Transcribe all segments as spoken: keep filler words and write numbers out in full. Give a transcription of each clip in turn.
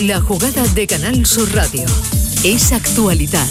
La jugada de Canal Sur Radio. Es actualidad.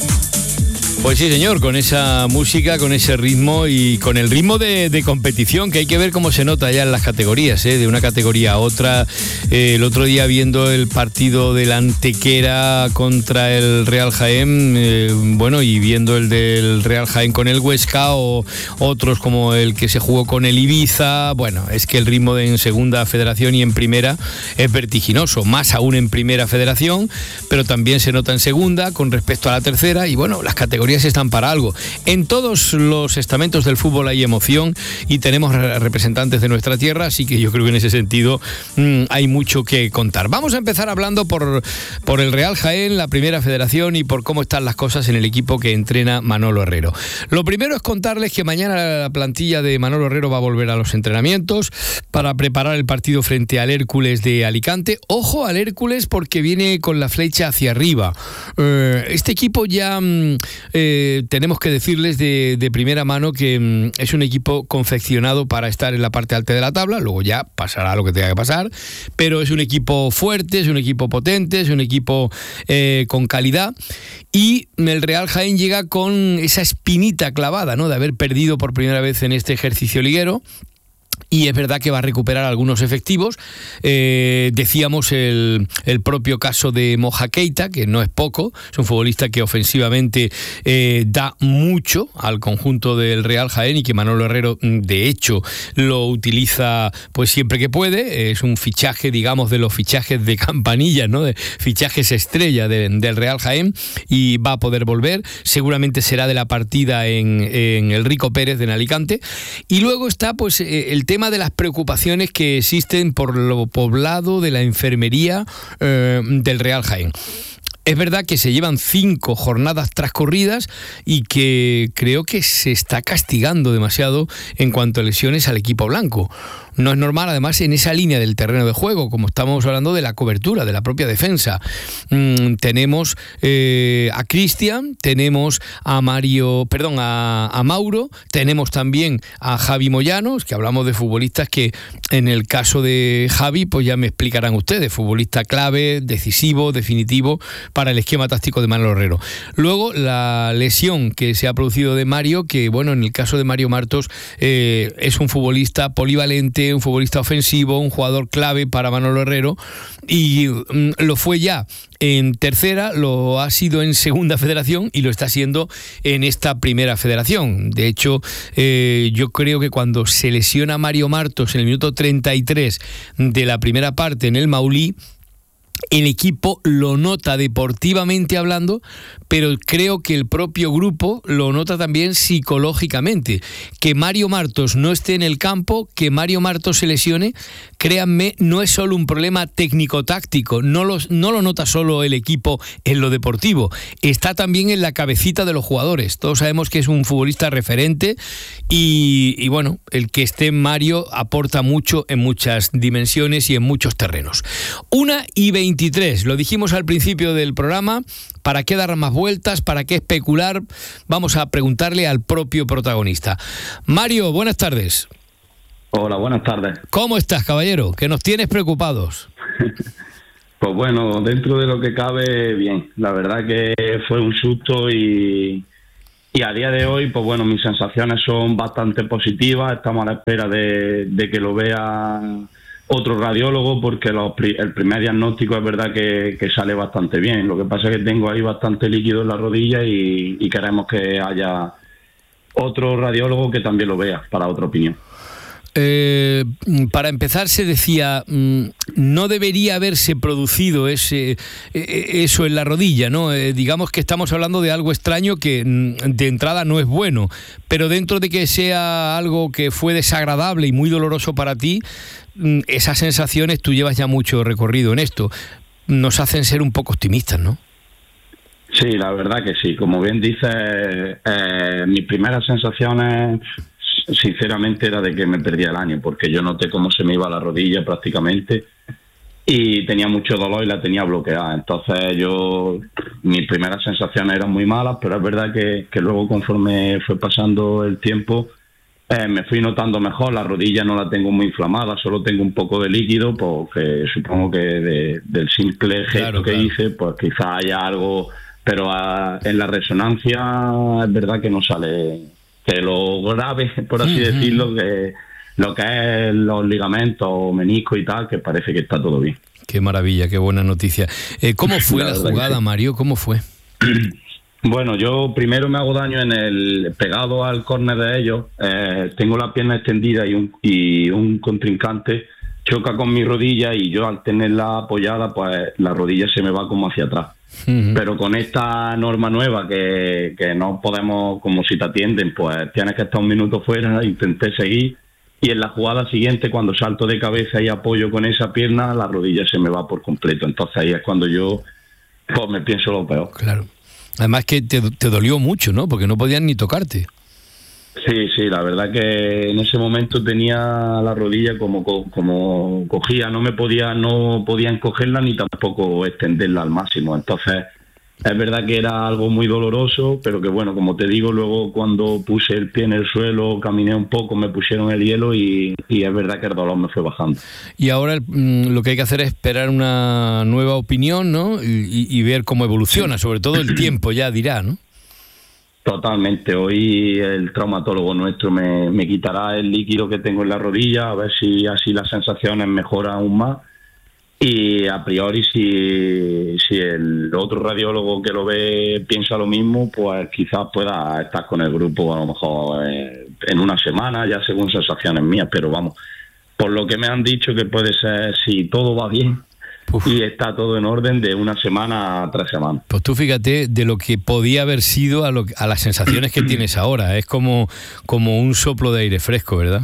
Pues sí, señor, con esa música, con ese ritmo y con el ritmo de, de competición, que hay que ver cómo se nota ya en las categorías, ¿eh? De una categoría a otra. Eh, el otro día viendo el partido del Antequera contra el Real Jaén, eh, bueno, y viendo el del Real Jaén con el Huesca, o otros como el que se jugó con el Ibiza, bueno, es que el ritmo de, en segunda federación y en primera es vertiginoso, más aún en primera federación, pero también se nota en segunda con respecto a la tercera, y bueno, las categorías están para algo. En todos los estamentos del fútbol hay emoción y tenemos representantes de nuestra tierra, así que yo creo que en ese sentido mmm, hay mucho que contar. Vamos a empezar hablando por, por el Real Jaén, la primera federación, y por cómo están las cosas en el equipo que entrena Manolo Herrero. Lo primero es contarles que mañana la plantilla de Manolo Herrero va a volver a los entrenamientos para preparar el partido frente al Hércules de Alicante. Ojo al Hércules, porque viene con la flecha hacia arriba. Eh, este equipo ya... Mmm, Eh, tenemos que decirles de, de primera mano que mm, es un equipo confeccionado para estar en la parte alta de la tabla, luego ya pasará lo que tenga que pasar, pero es un equipo fuerte, es un equipo potente, es un equipo eh, con calidad, y el Real Jaén llega con esa espinita clavada, ¿no?, de haber perdido por primera vez en este ejercicio liguero. Y es verdad que va a recuperar algunos efectivos. Eh, decíamos el, el propio caso de Moja Keita, que no es poco, es un futbolista que ofensivamente eh, da mucho al conjunto del Real Jaén y que Manolo Herrero, de hecho, lo utiliza pues siempre que puede. Es un fichaje, digamos, de los fichajes de campanilla, ¿no?, de fichajes estrella de, del Real Jaén, y va a poder volver. Seguramente será de la partida en, en el Rico Pérez de en Alicante. Y luego está pues el tema de las preocupaciones que existen por lo poblado de la enfermería eh, del Real Jaén. Es verdad que se llevan cinco jornadas transcurridas y que creo que se está castigando demasiado en cuanto a lesiones al equipo blanco. No es normal, además, en esa línea del terreno de juego, como estamos hablando de la cobertura, de la propia defensa. Mm, tenemos eh, a Cristian, tenemos a Mario, perdón, a, a Mauro, tenemos también a Javi Moyanos, que hablamos de futbolistas que, en el caso de Javi, pues ya me explicarán ustedes, futbolista clave, decisivo, definitivo para el esquema táctico de Manolo Herrero. Luego, la lesión que se ha producido de Mario, que, bueno, en el caso de Mario Martos, eh, es un futbolista polivalente, un futbolista ofensivo, un jugador clave para Manolo Herrero, y mm, lo fue ya en tercera, lo ha sido en segunda federación y lo está siendo en esta primera federación. De hecho, eh, yo creo que cuando se lesiona Mario Martos en el minuto treinta y tres de la primera parte en el Maulí, el equipo lo nota deportivamente hablando, pero creo que el propio grupo lo nota también psicológicamente. Que Mario Martos no esté en el campo, que Mario Martos se lesione, créanme, no es solo un problema técnico-táctico, no lo, no lo nota solo el equipo en lo deportivo, está también en la cabecita de los jugadores. Todos sabemos que es un futbolista referente y, y bueno, el que esté Mario aporta mucho en muchas dimensiones y en muchos terrenos. Una y veintitrés, lo dijimos al principio del programa. ¿Para qué dar más vueltas? ¿Para qué especular? Vamos a preguntarle al propio protagonista. Mario, buenas tardes. Hola, buenas tardes. ¿Cómo estás, caballero? ¿Qué nos tienes preocupados? Pues bueno, dentro de lo que cabe, bien. La verdad que fue un susto y, y a día de hoy, pues bueno, mis sensaciones son bastante positivas. Estamos a la espera de, de que lo vea otro radiólogo, porque los, el primer diagnóstico es verdad que, que sale bastante bien. Lo que pasa es que tengo ahí bastante líquido en la rodilla y, y queremos que haya otro radiólogo que también lo vea para otra opinión. Eh, para empezar, se decía, no debería haberse producido ese eso en la rodilla, ¿no? Eh, digamos que estamos hablando de algo extraño que de entrada no es bueno, pero dentro de que sea algo que fue desagradable y muy doloroso para ti, esas sensaciones, tú llevas ya mucho recorrido en esto, nos hacen ser un poco optimistas, ¿no? Sí, la verdad que sí. Como bien dices, eh, mis primeras sensaciones, sinceramente, era de que me perdía el año, porque yo noté cómo se me iba la rodilla prácticamente y tenía mucho dolor y la tenía bloqueada. Entonces yo, mis primeras sensaciones eran muy malas, pero es verdad que, que luego, conforme fue pasando el tiempo, eh, me fui notando mejor, la rodilla no la tengo muy inflamada, solo tengo un poco de líquido, porque supongo que de, del simple gesto claro, que claro. hice, pues quizá haya algo, pero a, en la resonancia es verdad que no sale, que lo grave, por así Uh-huh. decirlo, que lo que es los ligamentos, meniscos y tal, que parece que está todo bien. Qué maravilla, qué buena noticia. Eh, ¿Cómo fue la, La la verdad jugada, que sí. Mario? ¿Cómo fue? Bueno, yo primero me hago daño en el pegado al córner de ellos. Eh, tengo la pierna extendida y un, y un contrincante choca con mi rodilla, y yo al tenerla apoyada, pues la rodilla se me va como hacia atrás. Uh-huh. Pero con esta norma nueva que, que no podemos, como si te atienden, pues tienes que estar un minuto fuera, intenté seguir, y en la jugada siguiente, cuando salto de cabeza y apoyo con esa pierna, la rodilla se me va por completo. Entonces ahí es cuando yo pues me pienso lo peor. Claro. Además que te, te dolió mucho, ¿no? Porque no podían ni tocarte. Sí, sí, la verdad que en ese momento tenía la rodilla como como cogía, no me podía no podía encogerla ni tampoco extenderla al máximo. Entonces es verdad que era algo muy doloroso, pero que bueno, como te digo, luego cuando puse el pie en el suelo, caminé un poco, me pusieron el hielo y, y es verdad que el dolor me fue bajando. Y ahora mm, lo que hay que hacer es esperar una nueva opinión, ¿no? Y, y, y ver cómo evoluciona, sobre todo el tiempo ya dirá, ¿no? Totalmente. Hoy el traumatólogo nuestro me, me quitará el líquido que tengo en la rodilla, a ver si así las sensaciones mejoran aún más. Y a priori, si, si el otro radiólogo que lo ve piensa lo mismo, pues quizás pueda estar con el grupo a lo mejor eh, en una semana, ya según sensaciones mías. Pero vamos, por lo que me han dicho, que puede ser, si todo va bien, Uf. y está todo en orden, de una semana a tres semanas. Pues tú fíjate de lo que podía haber sido a, lo, a las sensaciones que tienes ahora. Es como, como un soplo de aire fresco, ¿verdad?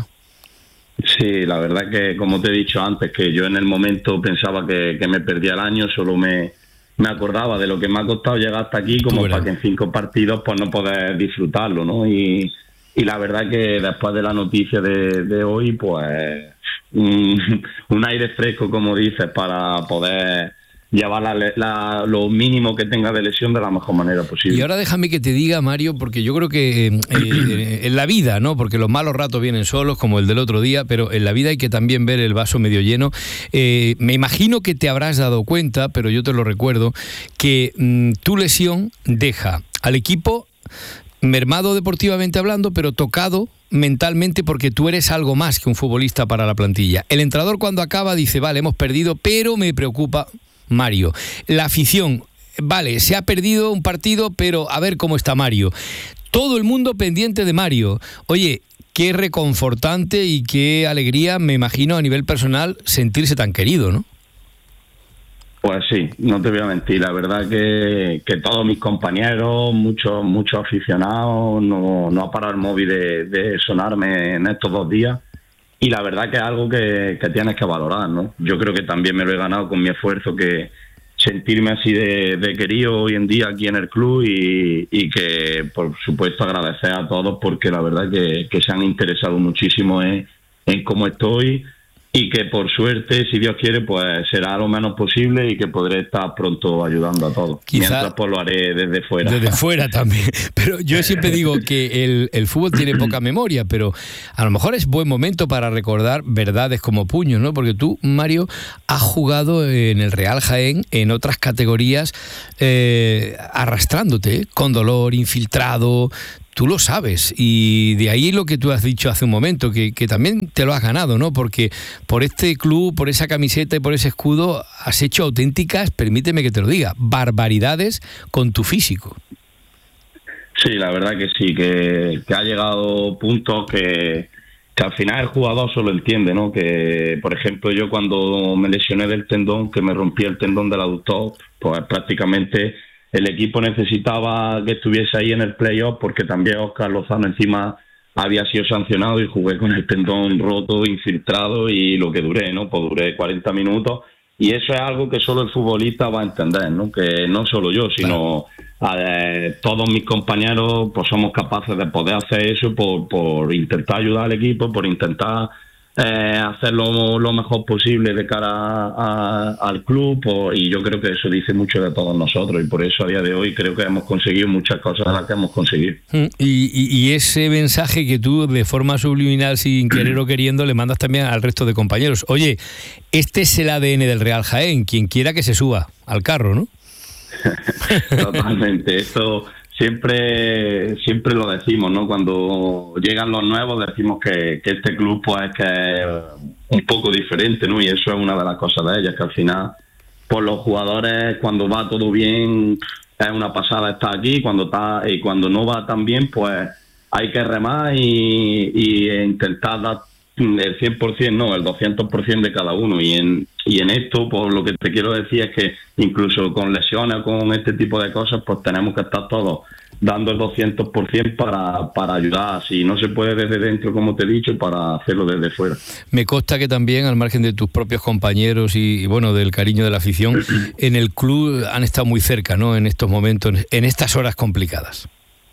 Sí, la verdad que, como te he dicho antes, que yo en el momento pensaba que, que me perdía el año, solo me, me acordaba de lo que me ha costado llegar hasta aquí, como para que en cinco partidos pues no poder disfrutarlo, ¿no? Y, y la verdad que después de la noticia de, de hoy, pues un, un aire fresco, como dices, para poder llevar la, la, lo mínimo que tenga de lesión de la mejor manera posible. Y ahora déjame que te diga, Mario, porque yo creo que eh, eh, en la vida, ¿no? Porque los malos ratos vienen solos, como el del otro día, pero en la vida hay que también ver el vaso medio lleno. Eh, me imagino que te habrás dado cuenta, pero yo te lo recuerdo, que mmm, tu lesión deja al equipo mermado deportivamente hablando, pero tocado mentalmente, porque tú eres algo más que un futbolista para la plantilla. El entrenador, cuando acaba, dice, vale, hemos perdido, pero me preocupa Mario. La afición, vale, se ha perdido un partido, pero a ver cómo está Mario. Todo el mundo pendiente de Mario. Oye, qué reconfortante y qué alegría, me imagino, a nivel personal, sentirse tan querido, ¿no? Pues sí, no te voy a mentir, la verdad que, que todos mis compañeros, muchos muchos aficionados, no, no ha parado el móvil de, de sonarme en estos dos días. Y la verdad que es algo que, que tienes que valorar, ¿no? Yo creo que también me lo he ganado con mi esfuerzo, que sentirme así de, de querido hoy en día aquí en el club, y, y que, por supuesto, agradecer a todos, porque la verdad que, que se han interesado muchísimo en, en cómo estoy, y que por suerte, si Dios quiere, pues será lo menos posible y que podré estar pronto ayudando a todos. Quizá, mientras pues lo haré desde fuera. Desde fuera también. Pero yo siempre digo que el, el fútbol tiene poca memoria, pero a lo mejor es buen momento para recordar verdades como puños, ¿no? Porque tú, Mario, has jugado en el Real Jaén, en otras categorías, eh, arrastrándote, ¿eh? Con dolor, infiltrado. Tú lo sabes, y de ahí lo que tú has dicho hace un momento, que, que también te lo has ganado, ¿no? Porque por este club, por esa camiseta y por ese escudo has hecho auténticas, permíteme que te lo diga, barbaridades con tu físico. Sí, la verdad que sí, que, que ha llegado puntos que, que al final el jugador solo entiende, ¿no? Que, por ejemplo, yo cuando me lesioné del tendón, que me rompí el tendón del aductor, pues prácticamente el equipo necesitaba que estuviese ahí en el playoff, porque también Óscar Lozano encima había sido sancionado y jugué con el tendón roto, infiltrado, y lo que duré, ¿no? Pues duré cuarenta minutos, y eso es algo que solo el futbolista va a entender, ¿no? Que no solo yo, sino eh, todos mis compañeros, pues somos capaces de poder hacer eso por, por intentar ayudar al equipo, por intentar eh, hacerlo lo mejor posible de cara a, a, al club, pues, y yo creo que eso dice mucho de todos nosotros, y por eso a día de hoy creo que hemos conseguido muchas cosas de las que hemos conseguido. Y, y, y ese mensaje que tú de forma subliminal, sin querer o queriendo, le mandas también al resto de compañeros. Oye, este es el A D N del Real Jaén, quien quiera que se suba al carro, ¿no? Totalmente, esto siempre siempre lo decimos, ¿no? Cuando llegan los nuevos decimos que, que este club pues que es un poco diferente, ¿no? Y eso es una de las cosas de ellas, que al final por los jugadores cuando va todo bien es una pasada estar aquí, cuando está y cuando no va tan bien pues hay que remar y, y intentar dar el cien por ciento, no, el doscientos por ciento de cada uno, y en y en esto pues lo que te quiero decir es que incluso con lesiones, con este tipo de cosas, pues tenemos que estar todos dando el doscientos por ciento para, para ayudar, si no se puede desde dentro, como te he dicho, para hacerlo desde fuera. Me consta que también, al margen de tus propios compañeros y, y bueno, del cariño de la afición, en el club han estado muy cerca, ¿no?, en estos momentos, en estas horas complicadas.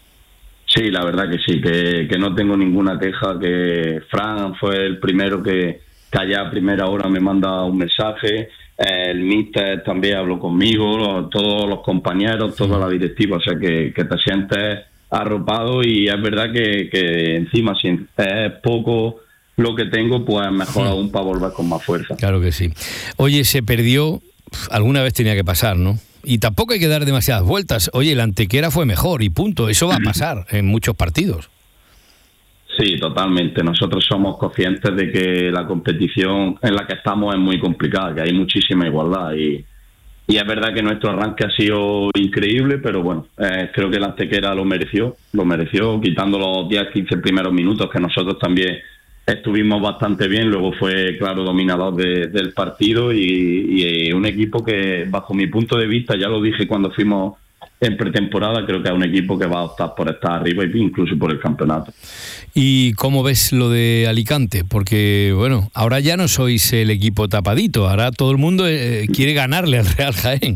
Sí, la verdad que sí, que, que no tengo ninguna queja, que Fran fue el primero que, que allá a primera hora me manda un mensaje, el míster también habló conmigo, los, todos los compañeros, toda la directiva, o sea que, que te sientes arropado, y es verdad que, que encima si es poco lo que tengo, pues mejor aún para volver con más fuerza. Claro que sí. Oye, se perdió, alguna vez tenía que pasar, ¿no? Y tampoco hay que dar demasiadas vueltas. Oye, el Antequera fue mejor y punto. Eso va a pasar en muchos partidos. Sí, totalmente. Nosotros somos conscientes de que la competición en la que estamos es muy complicada, que hay muchísima igualdad. Y, y es verdad que nuestro arranque ha sido increíble, pero bueno, eh, creo que el Antequera lo mereció. Lo mereció, quitando los diez quince primeros minutos, que nosotros también estuvimos bastante bien. Luego fue, claro, dominador de, del partido y, y un equipo que, bajo mi punto de vista, ya lo dije cuando fuimos en pretemporada, creo que es un equipo que va a optar por estar arriba, incluso por el campeonato. ¿Y cómo ves lo de Alicante? Porque, bueno, ahora ya no sois el equipo tapadito, ahora todo el mundo eh, quiere ganarle al Real Jaén.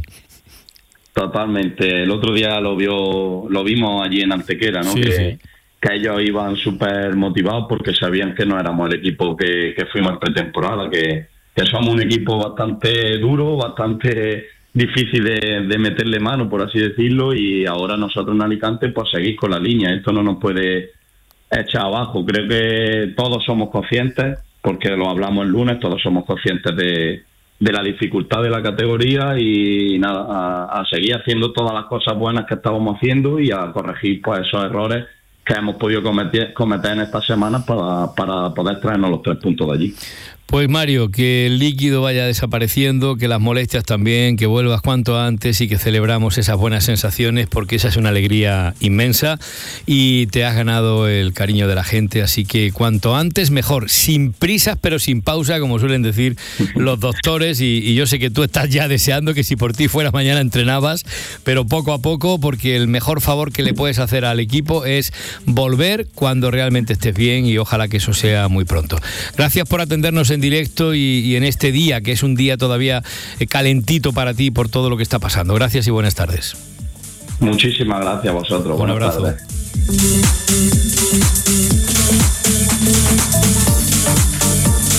Totalmente. El otro día lo vio, lo vimos allí en Antequera, ¿no? Sí, que, sí. que ellos iban súper motivados porque sabían que no éramos el equipo que, que fuimos en pretemporada, que, que somos un equipo bastante duro, bastante difícil de, de meterle mano, por así decirlo, y ahora nosotros en Alicante pues seguís con la línea. Esto no nos puede echar abajo. Creo que todos somos conscientes, porque lo hablamos el lunes, todos somos conscientes de, de la dificultad de la categoría, y nada, a, a seguir haciendo todas las cosas buenas que estábamos haciendo y a corregir pues esos errores que hemos podido cometer, cometer en estas semanas para, para poder traernos los tres puntos de allí. Pues Mario, que el líquido vaya desapareciendo, que las molestias también, que vuelvas cuanto antes y que celebramos esas buenas sensaciones, porque esa es una alegría inmensa y te has ganado el cariño de la gente, así que cuanto antes mejor, sin prisas pero sin pausa, como suelen decir los doctores, y, y yo sé que tú estás ya deseando que si por ti fuera mañana entrenabas, pero poco a poco, porque el mejor favor que le puedes hacer al equipo es volver cuando realmente estés bien, y ojalá que eso sea muy pronto. Gracias por atendernos en directo y, y en este día, que es un día todavía calentito para ti por todo lo que está pasando. Gracias y buenas tardes. Muchísimas gracias a vosotros. Un buenas abrazo. Tardes.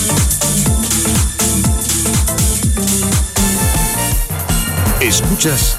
Escuchas